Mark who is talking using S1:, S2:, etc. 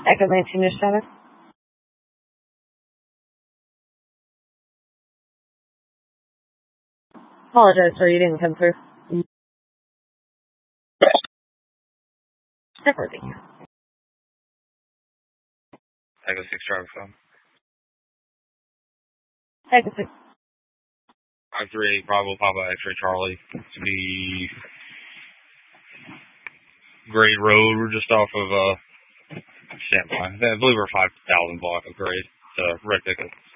S1: Echo 19-7. Apologize, sir, you didn't come through. Separating.
S2: Echo 6 driver phone.
S1: Echo 6.
S2: 538 Bravo Papa X-ray Charlie. To be Grade Road. We're just off of Standby. I believe we're 5,000 block of Grade. Red ticket.